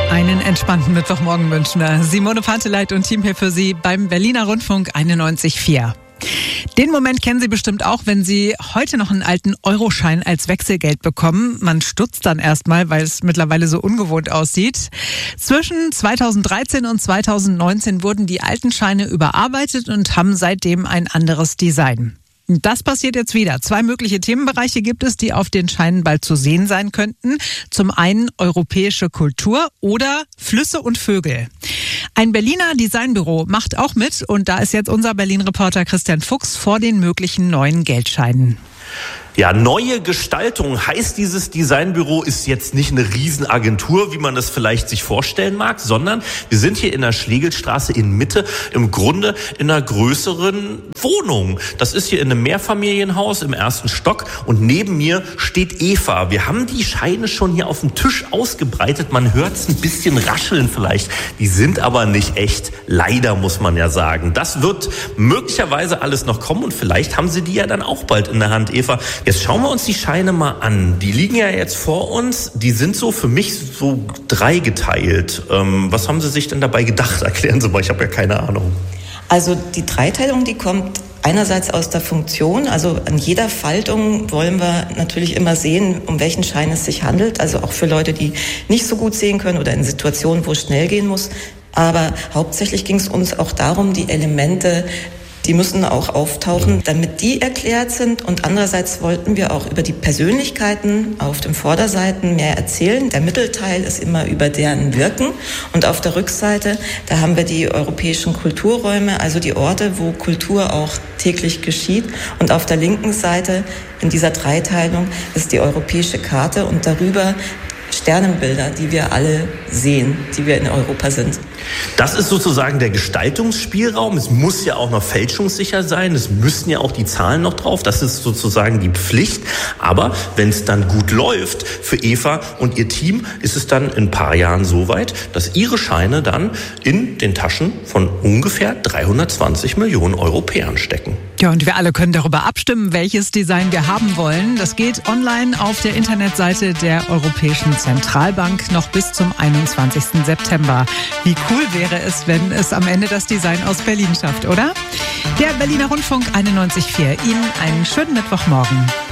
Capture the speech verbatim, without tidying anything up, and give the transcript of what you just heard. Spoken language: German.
Einen entspannten Mittwochmorgen wünschen wir Simone Panteleit und Team hier für Sie beim Berliner Rundfunk einundneunzig Komma vier. Den Moment kennen Sie bestimmt auch, wenn Sie heute noch einen alten Euroschein als Wechselgeld bekommen. Man stutzt dann erstmal, weil es mittlerweile so ungewohnt aussieht. Zwischen zweitausenddreizehn und zweitausendneunzehn wurden die alten Scheine überarbeitet und haben seitdem ein anderes Design. Das passiert jetzt wieder. Zwei mögliche Themenbereiche gibt es, die auf den Scheinen bald zu sehen sein könnten. Zum einen europäische Kultur oder Flüsse und Vögel. Ein Berliner Designbüro macht auch mit und da ist jetzt unser Berlin-Reporter Christian Fuchs vor den möglichen neuen Geldscheinen. Ja, neue Gestaltung heißt, dieses Designbüro ist jetzt nicht eine Riesenagentur, wie man das vielleicht sich vorstellen mag, sondern wir sind hier in der Schlegelstraße in Mitte, im Grunde in einer größeren Wohnung. Das ist hier in einem Mehrfamilienhaus im ersten Stock und neben mir steht Eva. Wir haben die Scheine schon hier auf dem Tisch ausgebreitet. Man hört es ein bisschen rascheln vielleicht. Die sind aber nicht echt. Leider, muss man ja sagen. Das wird möglicherweise alles noch kommen und vielleicht haben Sie die ja dann auch bald in der Hand, Eva. Jetzt schauen wir uns die Scheine mal an. Die liegen ja jetzt vor uns. Die sind so für mich so dreigeteilt. Ähm, was haben Sie sich denn dabei gedacht? Erklären Sie mal, ich habe ja keine Ahnung. Also die Dreiteilung, die kommt einerseits aus der Funktion. Also an jeder Faltung wollen wir natürlich immer sehen, um welchen Schein es sich handelt. Also auch für Leute, die nicht so gut sehen können oder in Situationen, wo es schnell gehen muss. Aber hauptsächlich ging es uns auch darum, die Elemente, die müssen auch auftauchen, damit die erklärt sind. Und andererseits wollten wir auch über die Persönlichkeiten auf den Vorderseiten mehr erzählen. Der Mittelteil ist immer über deren Wirken. Und auf der Rückseite, da haben wir die europäischen Kulturräume, also die Orte, wo Kultur auch täglich geschieht. Und auf der linken Seite in dieser Dreiteilung ist die europäische Karte und darüber Sternenbilder, die wir alle sehen, die wir in Europa sind. Das ist sozusagen der Gestaltungsspielraum. Es muss ja auch noch fälschungssicher sein. Es müssen ja auch die Zahlen noch drauf. Das ist sozusagen die Pflicht. Aber wenn es dann gut läuft für Eva und ihr Team, ist es dann in ein paar Jahren so weit, dass ihre Scheine dann in den Taschen von ungefähr dreihundertzwanzig Millionen Europäern stecken. Ja, und wir alle können darüber abstimmen, welches Design wir haben wollen. Das geht online auf der Internetseite der Europäischen Zentralbank noch bis zum einundzwanzigsten September. Wie cool wäre es, wenn es am Ende das Design aus Berlin schafft, oder? Der Berliner Rundfunk einundneunzig Komma vier. Ihnen einen schönen Mittwochmorgen.